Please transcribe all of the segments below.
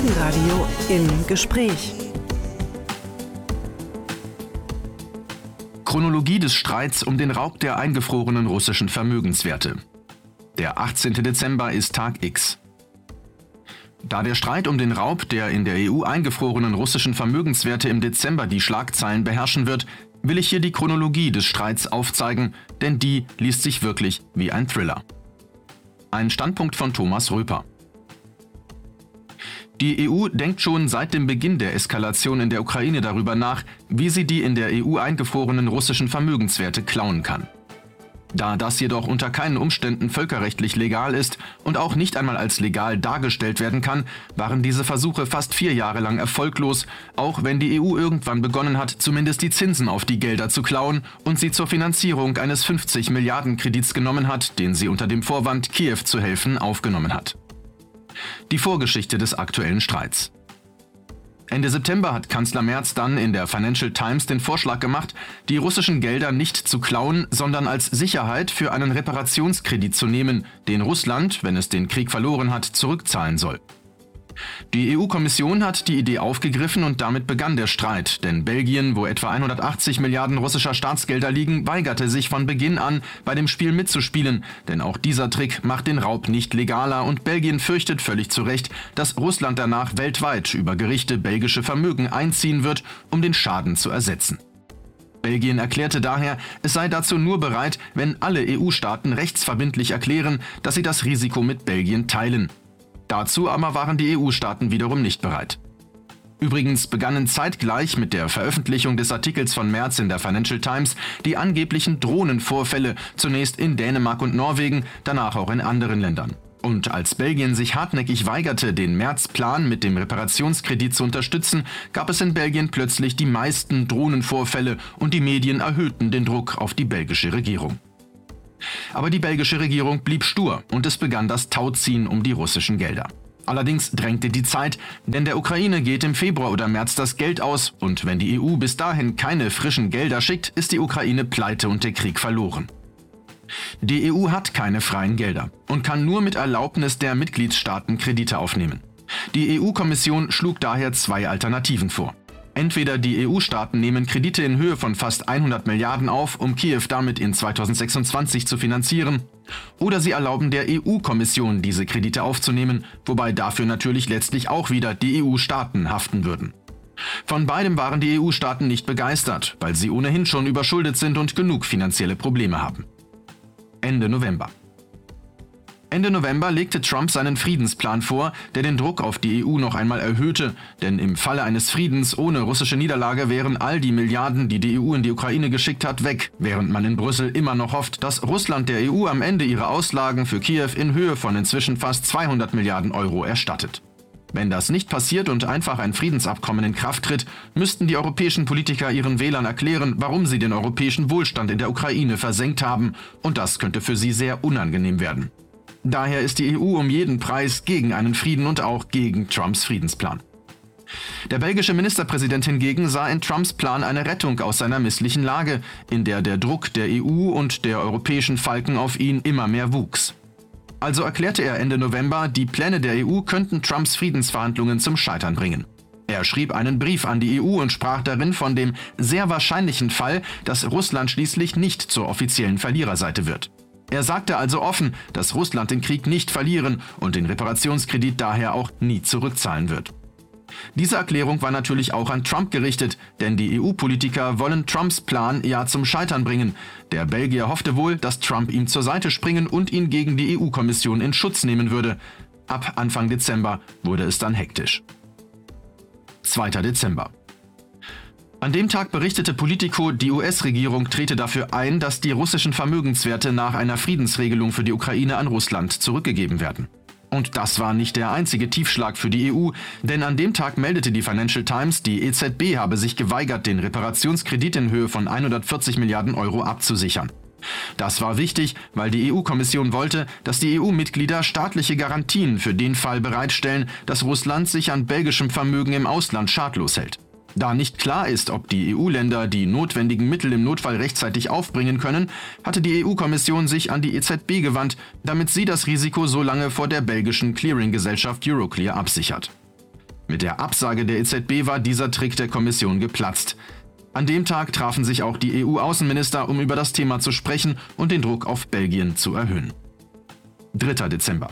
Morgenradio im Gespräch. Chronologie des Streits um den Raub der eingefrorenen russischen Vermögenswerte. Der 18. Dezember ist Tag X. Da der Streit um den Raub der in der EU eingefrorenen russischen Vermögenswerte im Dezember die Schlagzeilen beherrschen wird, will ich hier die Chronologie des Streits aufzeigen, denn die liest sich wirklich wie ein Thriller. Ein Standpunkt von Thomas Röper. Die EU denkt schon seit dem Beginn der Eskalation in der Ukraine darüber nach, wie sie die in der EU eingefrorenen russischen Vermögenswerte klauen kann. Da das jedoch unter keinen Umständen völkerrechtlich legal ist und auch nicht einmal als legal dargestellt werden kann, waren diese Versuche fast 4 Jahre lang erfolglos, auch wenn die EU irgendwann begonnen hat, zumindest die Zinsen auf die Gelder zu klauen und sie zur Finanzierung eines 50 Milliarden Kredits genommen hat, den sie unter dem Vorwand, Kiew zu helfen, aufgenommen hat. Die Vorgeschichte des aktuellen Streits. Ende September hat Kanzler Merz dann in der Financial Times den Vorschlag gemacht, die russischen Gelder nicht zu klauen, sondern als Sicherheit für einen Reparationskredit zu nehmen, den Russland, wenn es den Krieg verloren hat, zurückzahlen soll. Die EU-Kommission hat die Idee aufgegriffen und damit begann der Streit, denn Belgien, wo etwa 180 Milliarden russischer Staatsgelder liegen, weigerte sich von Beginn an, bei dem Spiel mitzuspielen, denn auch dieser Trick macht den Raub nicht legaler und Belgien fürchtet völlig zu Recht, dass Russland danach weltweit über Gerichte belgische Vermögen einziehen wird, um den Schaden zu ersetzen. Belgien erklärte daher, es sei dazu nur bereit, wenn alle EU-Staaten rechtsverbindlich erklären, dass sie das Risiko mit Belgien teilen. Dazu aber waren die EU-Staaten wiederum nicht bereit. Übrigens begannen zeitgleich mit der Veröffentlichung des Artikels von Merz in der Financial Times die angeblichen Drohnenvorfälle, zunächst in Dänemark und Norwegen, danach auch in anderen Ländern. Und als Belgien sich hartnäckig weigerte, den Merz-Plan mit dem Reparationskredit zu unterstützen, gab es in Belgien plötzlich die meisten Drohnenvorfälle und die Medien erhöhten den Druck auf die belgische Regierung. Aber die belgische Regierung blieb stur und es begann das Tauziehen um die russischen Gelder. Allerdings drängte die Zeit, denn der Ukraine geht im Februar oder März das Geld aus und wenn die EU bis dahin keine frischen Gelder schickt, ist die Ukraine pleite und der Krieg verloren. Die EU hat keine freien Gelder und kann nur mit Erlaubnis der Mitgliedstaaten Kredite aufnehmen. Die EU-Kommission schlug daher 2 Alternativen vor. Entweder die EU-Staaten nehmen Kredite in Höhe von fast 100 Milliarden auf, um Kiew damit in 2026 zu finanzieren, oder sie erlauben der EU-Kommission, diese Kredite aufzunehmen, wobei dafür natürlich letztlich auch wieder die EU-Staaten haften würden. Von beidem waren die EU-Staaten nicht begeistert, weil sie ohnehin schon überschuldet sind und genug finanzielle Probleme haben. Ende November. Ende November legte Trump seinen Friedensplan vor, der den Druck auf die EU noch einmal erhöhte, denn im Falle eines Friedens ohne russische Niederlage wären all die Milliarden, die die EU in die Ukraine geschickt hat, weg, während man in Brüssel immer noch hofft, dass Russland der EU am Ende ihre Auslagen für Kiew in Höhe von inzwischen fast 200 Milliarden Euro erstattet. Wenn das nicht passiert und einfach ein Friedensabkommen in Kraft tritt, müssten die europäischen Politiker ihren Wählern erklären, warum sie den europäischen Wohlstand in der Ukraine versenkt haben, und das könnte für sie sehr unangenehm werden. Daher ist die EU um jeden Preis gegen einen Frieden und auch gegen Trumps Friedensplan. Der belgische Ministerpräsident hingegen sah in Trumps Plan eine Rettung aus seiner misslichen Lage, in der der Druck der EU und der europäischen Falken auf ihn immer mehr wuchs. Also erklärte er Ende November, die Pläne der EU könnten Trumps Friedensverhandlungen zum Scheitern bringen. Er schrieb einen Brief an die EU und sprach darin von dem sehr wahrscheinlichen Fall, dass Russland schließlich nicht zur offiziellen Verliererseite wird. Er sagte also offen, dass Russland den Krieg nicht verlieren und den Reparationskredit daher auch nie zurückzahlen wird. Diese Erklärung war natürlich auch an Trump gerichtet, denn die EU-Politiker wollen Trumps Plan ja zum Scheitern bringen. Der Belgier hoffte wohl, dass Trump ihm zur Seite springen und ihn gegen die EU-Kommission in Schutz nehmen würde. Ab Anfang Dezember wurde es dann hektisch. 2. Dezember. An dem Tag berichtete Politico, die US-Regierung trete dafür ein, dass die russischen Vermögenswerte nach einer Friedensregelung für die Ukraine an Russland zurückgegeben werden. Und das war nicht der einzige Tiefschlag für die EU, denn an dem Tag meldete die Financial Times, die EZB habe sich geweigert, den Reparationskredit in Höhe von 140 Milliarden Euro abzusichern. Das war wichtig, weil die EU-Kommission wollte, dass die EU-Mitglieder staatliche Garantien für den Fall bereitstellen, dass Russland sich an belgischem Vermögen im Ausland schadlos hält. Da nicht klar ist, ob die EU-Länder die notwendigen Mittel im Notfall rechtzeitig aufbringen können, hatte die EU-Kommission sich an die EZB gewandt, damit sie das Risiko so lange vor der belgischen Clearing-Gesellschaft Euroclear absichert. Mit der Absage der EZB war dieser Trick der Kommission geplatzt. An dem Tag trafen sich auch die EU-Außenminister, um über das Thema zu sprechen und den Druck auf Belgien zu erhöhen. 3. Dezember.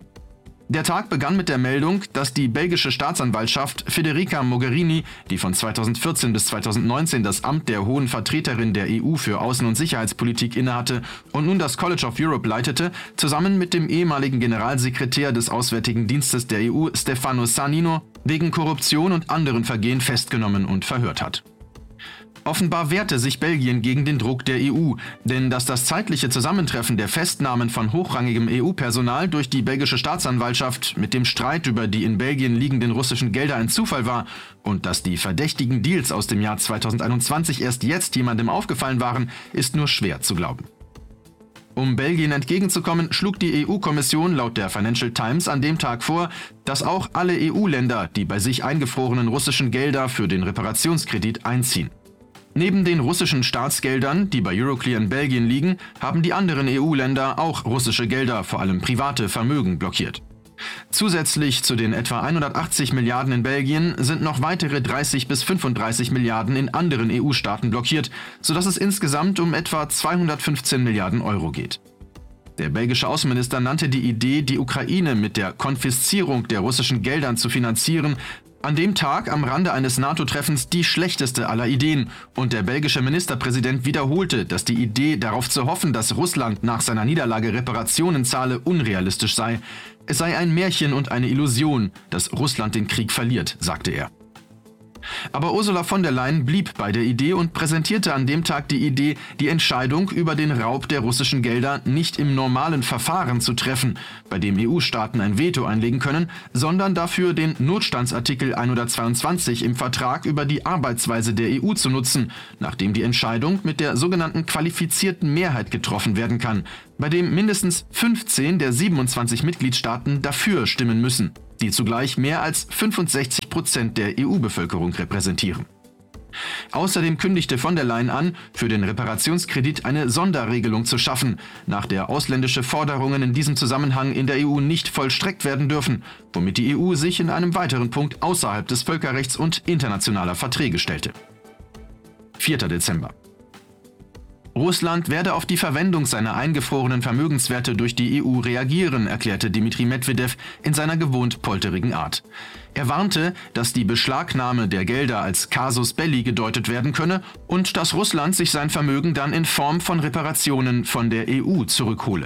Der Tag begann mit der Meldung, dass die belgische Staatsanwaltschaft Federica Mogherini, die von 2014 bis 2019 das Amt der hohen Vertreterin der EU für Außen- und Sicherheitspolitik innehatte und nun das College of Europe leitete, zusammen mit dem ehemaligen Generalsekretär des Auswärtigen Dienstes der EU, Stefano Sannino, wegen Korruption und anderen Vergehen festgenommen und verhört hat. Offenbar wehrte sich Belgien gegen den Druck der EU, denn dass das zeitliche Zusammentreffen der Festnahmen von hochrangigem EU-Personal durch die belgische Staatsanwaltschaft mit dem Streit über die in Belgien liegenden russischen Gelder ein Zufall war und dass die verdächtigen Deals aus dem Jahr 2021 erst jetzt jemandem aufgefallen waren, ist nur schwer zu glauben. Um Belgien entgegenzukommen, schlug die EU-Kommission laut der Financial Times an dem Tag vor, dass auch alle EU-Länder die bei sich eingefrorenen russischen Gelder für den Reparationskredit einziehen. Neben den russischen Staatsgeldern, die bei Euroclear in Belgien liegen, haben die anderen EU-Länder auch russische Gelder, vor allem private Vermögen, blockiert. Zusätzlich zu den etwa 180 Milliarden in Belgien sind noch weitere 30 bis 35 Milliarden in anderen EU-Staaten blockiert, sodass es insgesamt um etwa 215 Milliarden Euro geht. Der belgische Außenminister nannte die Idee, die Ukraine mit der Konfiszierung der russischen Geldern zu finanzieren, an dem Tag am Rande eines NATO-Treffens die schlechteste aller Ideen und der belgische Ministerpräsident wiederholte, dass die Idee, darauf zu hoffen, dass Russland nach seiner Niederlage Reparationen zahle, unrealistisch sei. Es sei ein Märchen und eine Illusion, dass Russland den Krieg verliert, sagte er. Aber Ursula von der Leyen blieb bei der Idee und präsentierte an dem Tag die Idee, die Entscheidung über den Raub der russischen Gelder nicht im normalen Verfahren zu treffen, bei dem EU-Staaten ein Veto einlegen können, sondern dafür den Notstandsartikel 122 im Vertrag über die Arbeitsweise der EU zu nutzen, nachdem die Entscheidung mit der sogenannten qualifizierten Mehrheit getroffen werden kann, bei dem mindestens 15 der 27 Mitgliedstaaten dafür stimmen müssen, die zugleich mehr als 65% der EU-Bevölkerung repräsentieren. Außerdem kündigte von der Leyen an, für den Reparationskredit eine Sonderregelung zu schaffen, nach der ausländische Forderungen in diesem Zusammenhang in der EU nicht vollstreckt werden dürfen, womit die EU sich in einem weiteren Punkt außerhalb des Völkerrechts und internationaler Verträge stellte. 4. Dezember. Russland werde auf die Verwendung seiner eingefrorenen Vermögenswerte durch die EU reagieren, erklärte Dmitri Medvedev in seiner gewohnt polterigen Art. Er warnte, dass die Beschlagnahme der Gelder als Casus belli gedeutet werden könne und dass Russland sich sein Vermögen dann in Form von Reparationen von der EU zurückhole.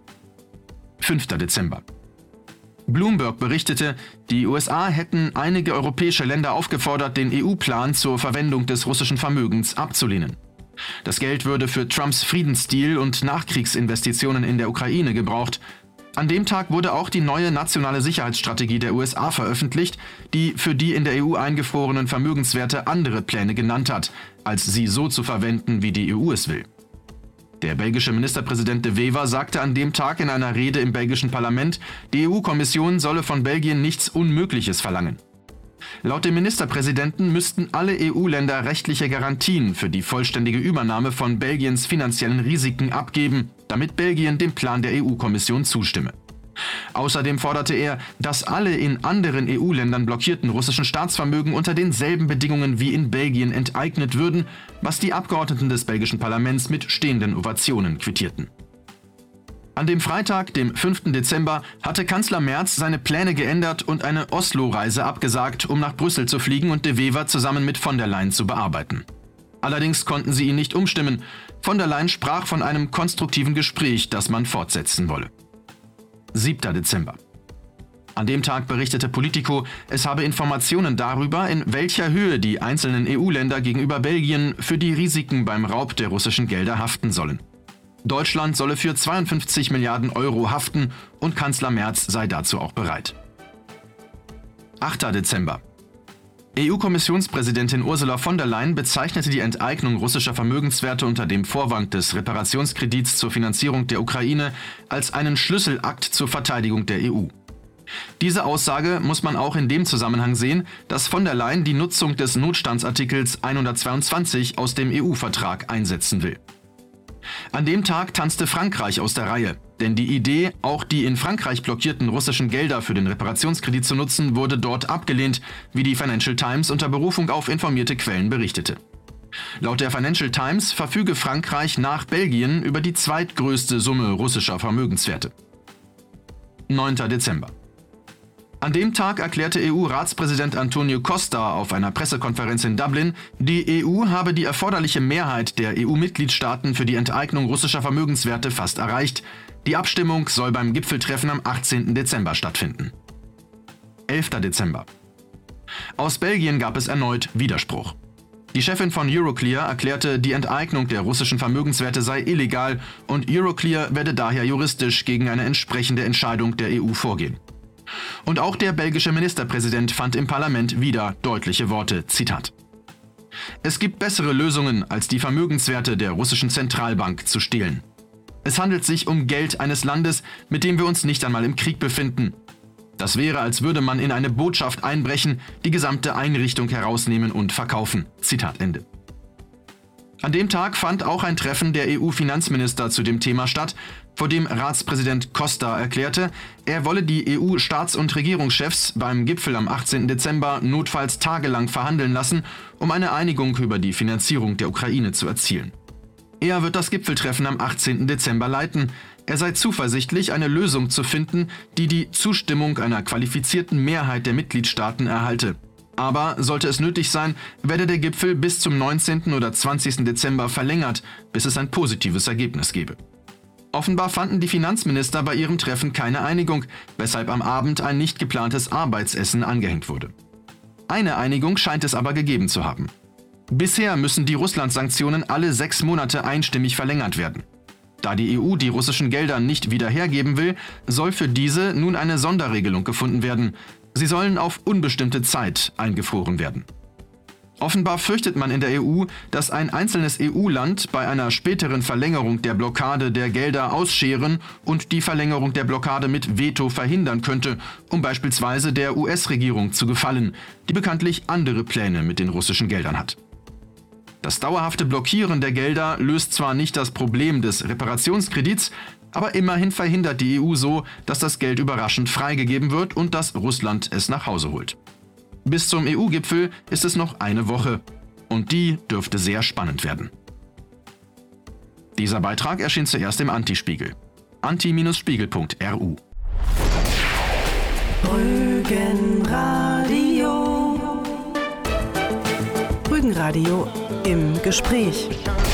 5. Dezember. Bloomberg berichtete, die USA hätten einige europäische Länder aufgefordert, den EU-Plan zur Verwendung des russischen Vermögens abzulehnen. Das Geld würde für Trumps Friedensdeal und Nachkriegsinvestitionen in der Ukraine gebraucht. An dem Tag wurde auch die neue nationale Sicherheitsstrategie der USA veröffentlicht, die für die in der EU eingefrorenen Vermögenswerte andere Pläne genannt hat, als sie so zu verwenden, wie die EU es will. Der belgische Ministerpräsident De Wever sagte an dem Tag in einer Rede im belgischen Parlament, die EU-Kommission solle von Belgien nichts Unmögliches verlangen. Laut dem Ministerpräsidenten müssten alle EU-Länder rechtliche Garantien für die vollständige Übernahme von Belgiens finanziellen Risiken abgeben, damit Belgien dem Plan der EU-Kommission zustimme. Außerdem forderte er, dass alle in anderen EU-Ländern blockierten russischen Staatsvermögen unter denselben Bedingungen wie in Belgien enteignet würden, was die Abgeordneten des belgischen Parlaments mit stehenden Ovationen quittierten. An dem Freitag, dem 5. Dezember, hatte Kanzler Merz seine Pläne geändert und eine Oslo-Reise abgesagt, um nach Brüssel zu fliegen und De Wever zusammen mit von der Leyen zu bearbeiten. Allerdings konnten sie ihn nicht umstimmen. Von der Leyen sprach von einem konstruktiven Gespräch, das man fortsetzen wolle. 7. Dezember. An dem Tag berichtete Politico, es habe Informationen darüber, in welcher Höhe die einzelnen EU-Länder gegenüber Belgien für die Risiken beim Raub der russischen Gelder haften sollen. Deutschland solle für 52 Milliarden Euro haften und Kanzler Merz sei dazu auch bereit. 8. Dezember. EU-Kommissionspräsidentin Ursula von der Leyen bezeichnete die Enteignung russischer Vermögenswerte unter dem Vorwand des Reparationskredits zur Finanzierung der Ukraine als einen Schlüsselakt zur Verteidigung der EU. Diese Aussage muss man auch in dem Zusammenhang sehen, dass von der Leyen die Nutzung des Notstandsartikels 122 aus dem EU-Vertrag einsetzen will. An dem Tag tanzte Frankreich aus der Reihe. Denn die Idee, auch die in Frankreich blockierten russischen Gelder für den Reparationskredit zu nutzen, wurde dort abgelehnt, wie die Financial Times unter Berufung auf informierte Quellen berichtete. Laut der Financial Times verfüge Frankreich nach Belgien über die zweitgrößte Summe russischer Vermögenswerte. 9. Dezember. An dem Tag erklärte EU-Ratspräsident Antonio Costa auf einer Pressekonferenz in Dublin, die EU habe die erforderliche Mehrheit der EU-Mitgliedstaaten für die Enteignung russischer Vermögenswerte fast erreicht. Die Abstimmung soll beim Gipfeltreffen am 18. Dezember stattfinden. 11. Dezember. Aus Belgien gab es erneut Widerspruch. Die Chefin von Euroclear erklärte, die Enteignung der russischen Vermögenswerte sei illegal und Euroclear werde daher juristisch gegen eine entsprechende Entscheidung der EU vorgehen. Und auch der belgische Ministerpräsident fand im Parlament wieder deutliche Worte, Zitat: Es gibt bessere Lösungen, als die Vermögenswerte der russischen Zentralbank zu stehlen. Es handelt sich um Geld eines Landes, mit dem wir uns nicht einmal im Krieg befinden. Das wäre, als würde man in eine Botschaft einbrechen, die gesamte Einrichtung herausnehmen und verkaufen. Zitat Ende. An dem Tag fand auch ein Treffen der EU-Finanzminister zu dem Thema statt, vor dem Ratspräsident Costa erklärte, er wolle die EU-Staats- und Regierungschefs beim Gipfel am 18. Dezember notfalls tagelang verhandeln lassen, um eine Einigung über die Finanzierung der Ukraine zu erzielen. Er wird das Gipfeltreffen am 18. Dezember leiten. Er sei zuversichtlich, eine Lösung zu finden, die die Zustimmung einer qualifizierten Mehrheit der Mitgliedstaaten erhalte. Aber sollte es nötig sein, werde der Gipfel bis zum 19. oder 20. Dezember verlängert, bis es ein positives Ergebnis gebe. Offenbar fanden die Finanzminister bei ihrem Treffen keine Einigung, weshalb am Abend ein nicht geplantes Arbeitsessen angehängt wurde. Eine Einigung scheint es aber gegeben zu haben. Bisher müssen die Russland-Sanktionen alle 6 Monate einstimmig verlängert werden. Da die EU die russischen Gelder nicht wieder hergeben will, soll für diese nun eine Sonderregelung gefunden werden. Sie sollen auf unbestimmte Zeit eingefroren werden. Offenbar fürchtet man in der EU, dass ein einzelnes EU-Land bei einer späteren Verlängerung der Blockade der Gelder ausscheren und die Verlängerung der Blockade mit Veto verhindern könnte, um beispielsweise der US-Regierung zu gefallen, die bekanntlich andere Pläne mit den russischen Geldern hat. Das dauerhafte Blockieren der Gelder löst zwar nicht das Problem des Reparationskredits, aber immerhin verhindert die EU so, dass das Geld überraschend freigegeben wird und dass Russland es nach Hause holt. Bis zum EU-Gipfel ist es noch eine Woche und die dürfte sehr spannend werden. Dieser Beitrag erschien zuerst im Anti-Spiegel. anti-spiegel.ru Rügenradio im Gespräch.